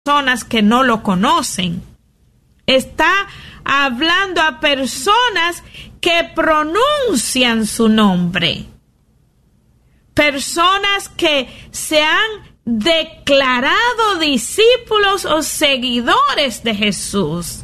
personas que no lo conocen. Está hablando a personas que pronuncian su nombre. Personas que se han declarado discípulos o seguidores de Jesús.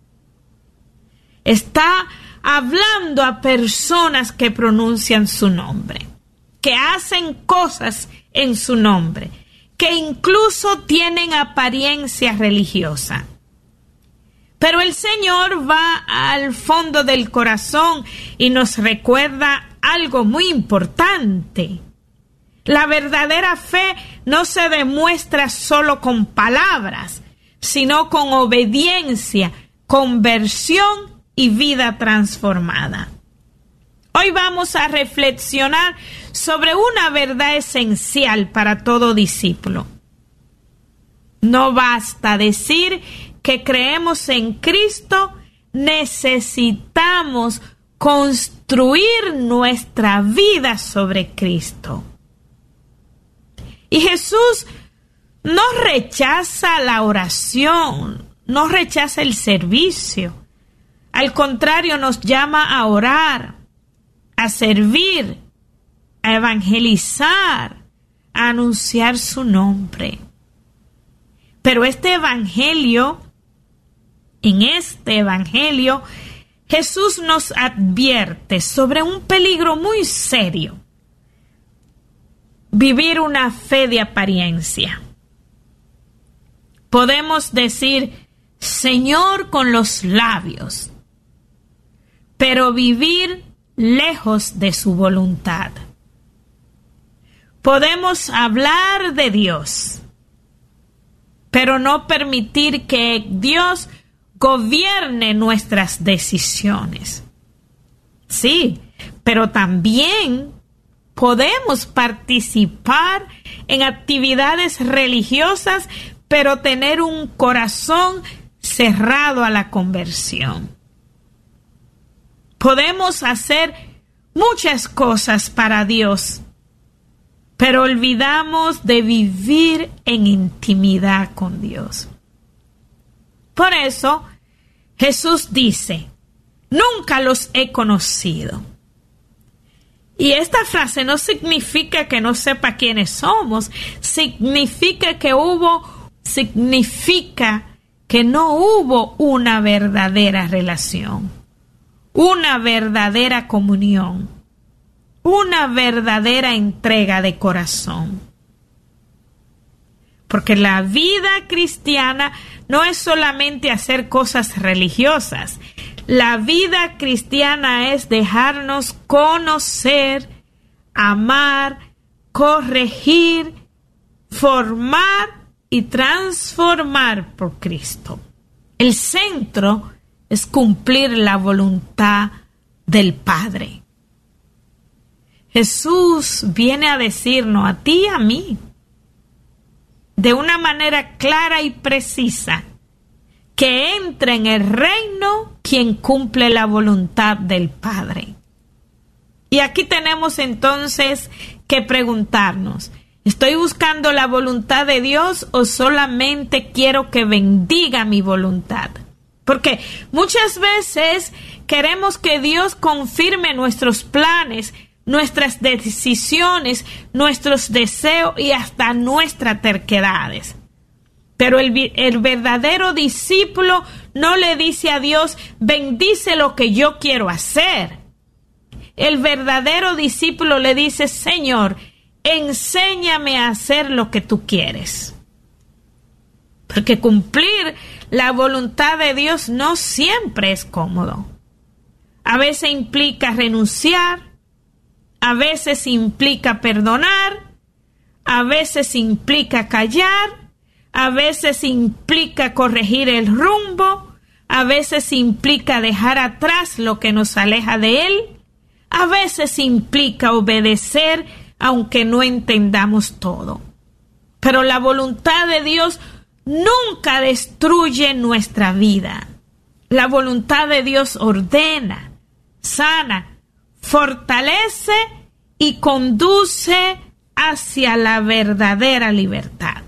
Está hablando a personas que pronuncian su nombre, que hacen cosas en su nombre, que incluso tienen apariencia religiosa. Pero el Señor va al fondo del corazón y nos recuerda algo muy importante. La verdadera fe no se demuestra solo con palabras, sino con obediencia, conversión y vida transformada. Hoy vamos a reflexionar sobre una verdad esencial para todo discípulo. No basta decir que creemos en Cristo, necesitamos construir nuestra vida sobre Cristo. Y Jesús no rechaza la oración, no rechaza el servicio. Al contrario, nos llama a orar, a servir, a evangelizar, a anunciar su nombre. Pero en este evangelio, Jesús nos advierte sobre un peligro muy serio: vivir una fe de apariencia. Podemos decir Señor con los labios, pero vivir lejos de su voluntad. Podemos hablar de Dios, pero no permitir que Dios gobierne nuestras decisiones. Sí, pero también podemos participar en actividades religiosas, pero tener un corazón cerrado a la conversión. Podemos hacer muchas cosas para Dios, pero olvidamos de vivir en intimidad con Dios. Por eso, Jesús dice: nunca los he conocido. Y esta frase no significa que no sepa quiénes somos, significa que no hubo una verdadera relación, una verdadera comunión, una verdadera entrega de corazón. Porque la vida cristiana no es solamente hacer cosas religiosas. La vida cristiana es dejarnos conocer, amar, corregir, formar y transformar por Cristo. El centro es cumplir la voluntad del Padre. Jesús viene a decirnos a ti y a mí, de una manera clara y precisa, que entre en el reino quien cumple la voluntad del Padre. Y aquí tenemos entonces que preguntarnos: ¿estoy buscando la voluntad de Dios o solamente quiero que bendiga mi voluntad? Porque muchas veces queremos que Dios confirme nuestros planes, nuestras decisiones, nuestros deseos y hasta nuestras terquedades. Pero el verdadero discípulo no le dice a Dios: bendice lo que yo quiero hacer. El verdadero discípulo le dice: Señor, enséñame a hacer lo que tú quieres. Porque cumplir la voluntad de Dios no siempre es cómodo. A veces implica renunciar, a veces implica perdonar, a veces implica callar, a veces implica corregir el rumbo, a veces implica dejar atrás lo que nos aleja de Él, a veces implica obedecer aunque no entendamos todo. Pero la voluntad de Dios nunca destruye nuestra vida. La voluntad de Dios ordena, sana, fortalece y conduce hacia la verdadera libertad.